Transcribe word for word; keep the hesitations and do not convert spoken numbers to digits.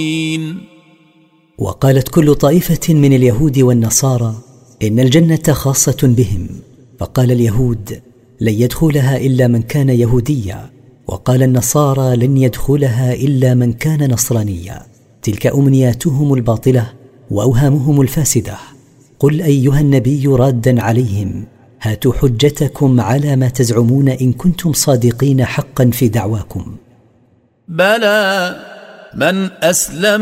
وقالت كل طائفة من اليهود والنصارى إن الجنة خاصة بهم، فقال اليهود لن يدخلها إلا من كان يهوديا، وقال النصارى لن يدخلها إلا من كان نصرانيا. تلك أمنياتهم الباطلة وأوهامهم الفاسدة. قل أيها النبي رادا عليهم: هاتوا حجتكم على ما تزعمون إن كنتم صادقين حقا في دعواكم. بلى من أسلم